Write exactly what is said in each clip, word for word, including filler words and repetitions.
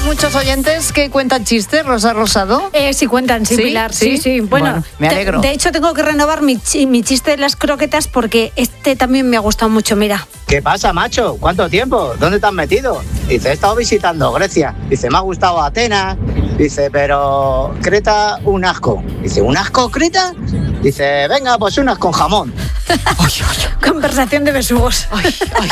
muchos oyentes que cuentan chistes, Rosa Rosado. Eh, sí cuentan, sí, ¿Sí? Pilar. ¿Sí? Sí, sí. Bueno, Bueno, me alegro. De, de hecho, tengo que renovar mi, chi- mi chiste de las croquetas porque este también me ha gustado mucho, mira. ¿Qué pasa, macho? ¿Cuánto tiempo? ¿Dónde te has metido? Dice, he estado visitando Grecia. Dice, me ha gustado Atenas. Dice, pero Creta, un asco. Dice, ¿un asco Creta? Dice, venga, pues unas con jamón. Conversación de besugos. Ay, ay.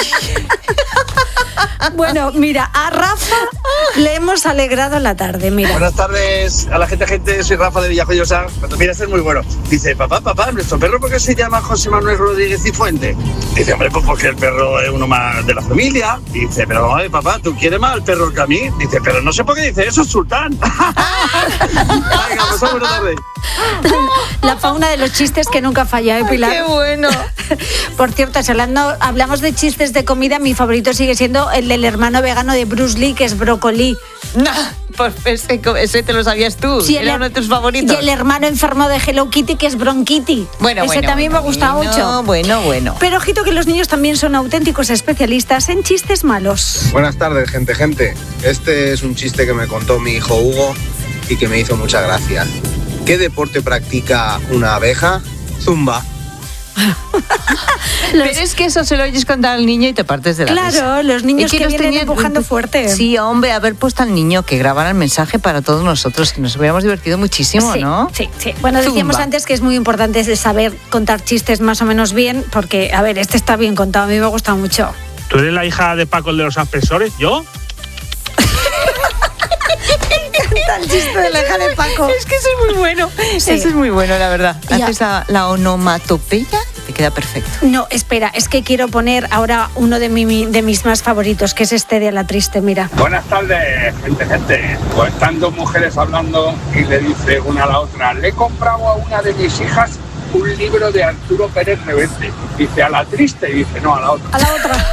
Bueno, mira, a Rafa le hemos alegrado la tarde, mira. Buenas tardes a la gente, gente, soy Rafa de Villajoyosa. Cuando mira, este es muy bueno. Dice, papá, papá, ¿nuestro perro por qué se llama José Manuel Rodríguez y Fuente? Dice, hombre, pues porque el perro es uno más de la familia. Dice, pero ay, papá, ¿tú quieres más al perro que a mí? Dice, pero no sé por qué dice eso, Sultán. Venga, pues buena tarde. La fauna de los chistes que nunca falla, ¿eh, Pilar? ¡Qué bueno! Por cierto, si hablando, hablamos de chistes de comida, mi favorito sigue siendo el del hermano vegano de Bruce Lee, que es brócoli. No, pues ese, ese te lo sabías tú. Sí, Era el- uno de tus favoritos. Y el hermano enfermo de Hello Kitty, que es Bronquitty. Bueno, Ese bueno, también bueno, me gusta bueno, mucho. Bueno, bueno. Pero ojito que los niños también son auténticos especialistas en chistes malos. Buenas tardes, gente, gente. Este es un chiste que me contó mi hijo Hugo y que me hizo mucha gracia. ¿Qué deporte practica una abeja? Zumba. Los- Pero es que eso se lo oyes contar al niño y te partes de la risa. Claro, los niños Y que nos vienen tenían- empujando fuerte. Sí, hombre, haber puesto al niño que grabara el mensaje para todos nosotros, que nos hubiéramos divertido muchísimo, Sí, ¿no? sí, sí. Bueno, decíamos Zumba. antes que es muy importante de saber contar chistes más o menos bien, porque, a ver, este está bien contado, a mí me gusta mucho. ¿Tú eres la hija de Paco el de los aspersores? ¿Yo? El chiste de la hija de Paco. Es que eso es muy bueno. Sí. Eso es muy bueno, la verdad. Ya. Haces la, la onomatopeya, te queda perfecto. No, espera, es que quiero poner ahora uno de, mi, de mis más favoritos, que es este de la triste, mira. Buenas tardes, gente, gente. Pues están dos mujeres hablando y le dice una a la otra, le he comprado a una de mis hijas un libro de Arturo Pérez Reverte. Dice, a la triste, y dice, no, a la otra. A la otra.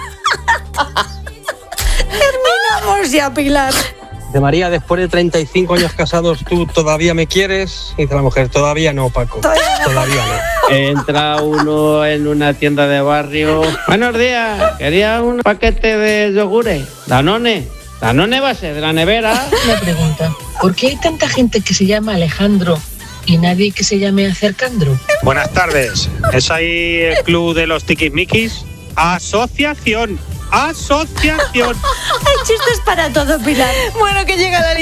Terminamos ya, Pilar. De María, después de treinta y cinco años casados, ¿tú todavía me quieres? Dice la mujer, todavía no, Paco. Todavía no. Entra uno en una tienda de barrio. Buenos días, quería un paquete de yogures. Danone. Danone va a ser de la nevera. Una pregunta, ¿por qué hay tanta gente que se llama Alejandro y nadie que se llame Acercandro? Buenas tardes. ¿Es ahí el club de los tiquismiquis? Asociación. Asociación. Hay chistes para todo, Pilar. Bueno, que llega la